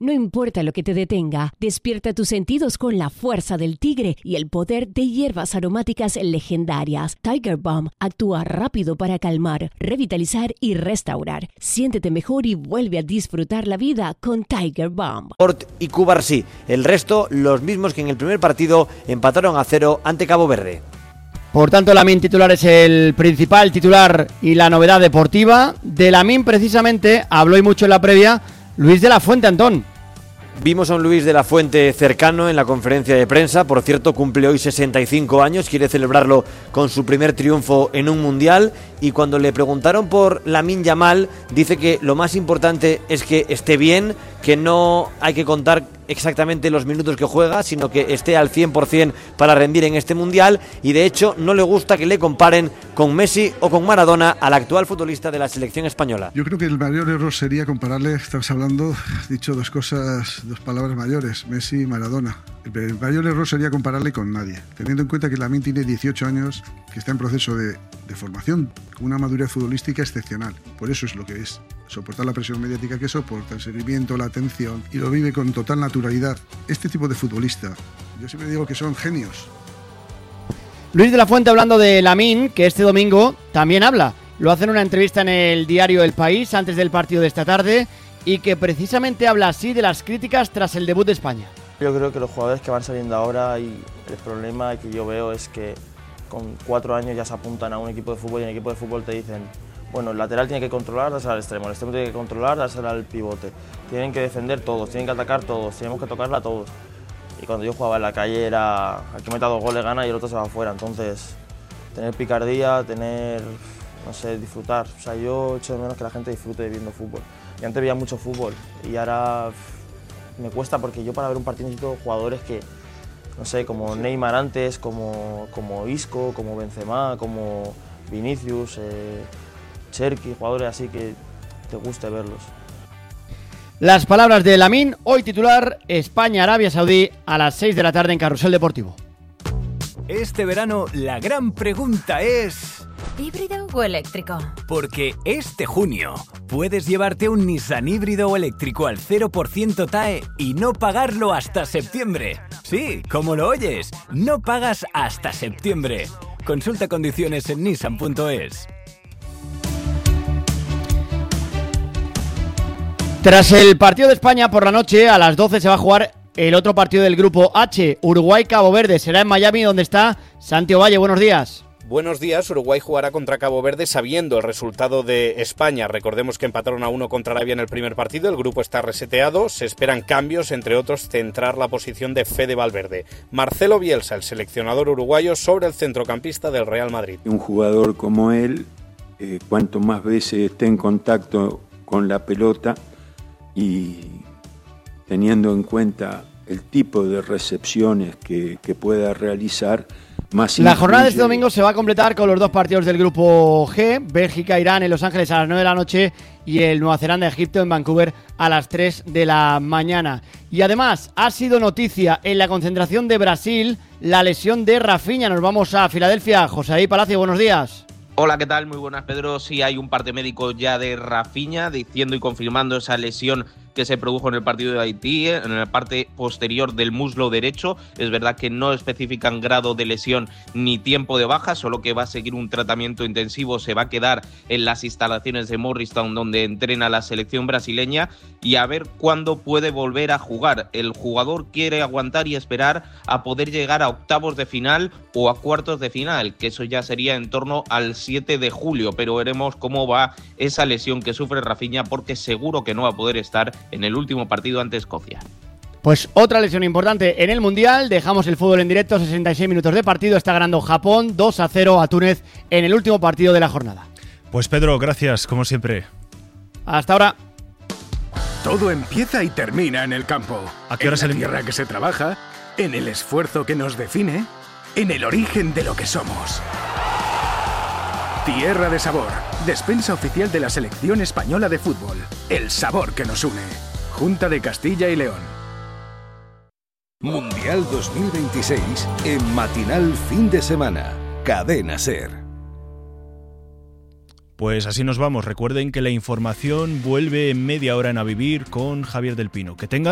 No importa lo que te detenga, despierta tus sentidos con la fuerza del tigre y el poder de hierbas aromáticas legendarias. Tiger Balm actúa rápido para calmar, revitalizar y restaurar. Siéntete mejor y vuelve a disfrutar la vida con Tiger Balm. Y Cubarsí, el resto los mismos que en el primer partido empataron a 0 ante Cabo Verde. Por tanto, Lamine titular es el principal titular y la novedad deportiva. De Lamine precisamente habló y mucho en la previa Luis de la Fuente, Antón. Vimos a un Luis de la Fuente cercano en la conferencia de prensa. Por cierto, cumple hoy 65 años, quiere celebrarlo con su primer triunfo en un mundial. Y cuando le preguntaron por Lamine Yamal, dice que lo más importante es que esté bien, que no hay que contar exactamente los minutos que juega, sino que esté al 100% para rendir en este mundial. Y de hecho no le gusta que le comparen con Messi o con Maradona al actual futbolista de la selección española. Yo creo que el mayor error sería compararle, estamos hablando, has dicho dos palabras mayores, Messi y Maradona. El mayor error sería compararle con nadie, teniendo en cuenta que Lamine tiene 18 años, que está en proceso de formación, con una madurez futbolística excepcional. Por eso es lo que es. Soportar la presión mediática que soporta, el seguimiento, la atención, y lo vive con total naturalidad. Este tipo de futbolista, yo siempre digo que son genios. Luis de la Fuente hablando de Lamine, que este domingo también habla. Lo hace en una entrevista en el diario El País antes del partido de esta tarde y que precisamente habla así de las críticas tras el debut de España. Yo creo que los jugadores que van saliendo ahora, y el problema que yo veo es que con 4 años ya se apuntan a un equipo de fútbol y en el equipo de fútbol te dicen: bueno, el lateral tiene que controlar, dársela al extremo, el extremo tiene que controlar, dársela al pivote. Tienen que defender todos, tienen que atacar todos, tenemos que tocarla a todos. Y cuando yo jugaba en la calle era el que meta 2 goles gana y el otro se va afuera. Entonces, tener picardía, no sé, disfrutar. O sea, yo echo de menos que la gente disfrute viendo fútbol. Y antes veía mucho fútbol y ahora me cuesta, porque yo para ver un partido necesito jugadores que, no sé, como Neymar antes, como Isco, como Benzema, como Vinicius, Cherki, jugadores así que te guste verlos. Las palabras de Lamine, hoy titular España-Arabia Saudí a las 6 de la tarde en Carrusel Deportivo. Este verano la gran pregunta es... ¿híbrido o eléctrico? Porque este junio puedes llevarte un Nissan híbrido o eléctrico al 0% TAE y no pagarlo hasta septiembre. Sí, como lo oyes, no pagas hasta septiembre. Consulta condiciones en nissan.es. Tras el partido de España por la noche, a las 12 se va a jugar el otro partido del grupo H, Uruguay-Cabo Verde. Será en Miami, donde está Santi Ovalle. Buenos días. Buenos días. Uruguay jugará contra Cabo Verde sabiendo el resultado de España. Recordemos que empataron a 1 contra Arabia en el primer partido. El grupo está reseteado. Se esperan cambios, entre otros centrar la posición de Fede Valverde. Marcelo Bielsa, el seleccionador uruguayo, sobre el centrocampista del Real Madrid. Un jugador como él, cuanto más veces esté en contacto con la pelota y teniendo en cuenta el tipo de recepciones que pueda realizar, más la jornada de este domingo se va a completar con los 2 partidos del grupo G, Bélgica-Irán en Los Ángeles a las 9 de la noche y el Nueva Zelanda-Egipto en Vancouver a las 3 de la mañana. Y además ha sido noticia en la concentración de Brasil la lesión de Rafinha. Nos vamos a Filadelfia. José Palacio, buenos días. Hola, ¿qué tal? Muy buenas, Pedro. Sí, hay un parte médico ya de Rafinha diciendo y confirmando esa lesión que se produjo en el partido de Haití, en la parte posterior del muslo derecho. Es verdad que no especifican grado de lesión ni tiempo de baja, solo que va a seguir un tratamiento intensivo, se va a quedar en las instalaciones de Morristown donde entrena la selección brasileña y a ver cuándo puede volver a jugar. El jugador quiere aguantar y esperar a poder llegar a octavos de final o a cuartos de final, que eso ya sería en torno al 7 de julio, pero veremos cómo va esa lesión que sufre Rafinha, porque seguro que no va a poder estar en el último partido ante Escocia. Pues otra lesión importante en el Mundial. Dejamos el fútbol en directo, 66 minutos de partido. Está ganando Japón 2-0 a Túnez en el último partido de la jornada. Pues Pedro, gracias, como siempre. Hasta ahora. Todo empieza y termina en el campo. ¿A qué hora en la tierra que se trabaja, en el esfuerzo que nos define, en el origen de lo que somos. Tierra de Sabor, despensa oficial de la selección española de fútbol. El sabor que nos une. Junta de Castilla y León. Mundial 2026 en Matinal Fin de Semana. Cadena SER. Pues así nos vamos. Recuerden que la información vuelve en media hora en A Vivir con Javier del Pino. Que tengan